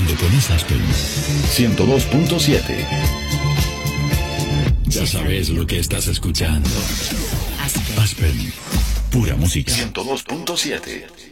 donde pones Aspen 102.7. Ya sabes lo que estás escuchando. Aspen, pura música. 102.7.